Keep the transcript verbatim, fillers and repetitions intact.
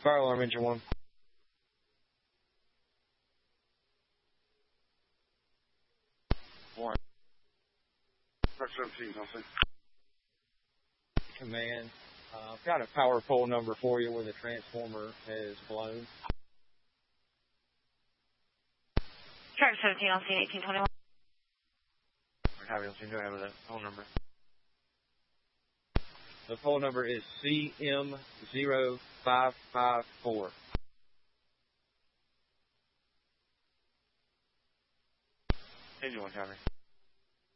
Fire alarm, engine one. One. Truck seventeen, nothing. Command. Uh, I've got a power pole number for you where the transformer has blown. Truck seventeen on scene, eighteen twenty-one. How do you have the phone number? The phone number is C M zero five five four. Engine one, copy.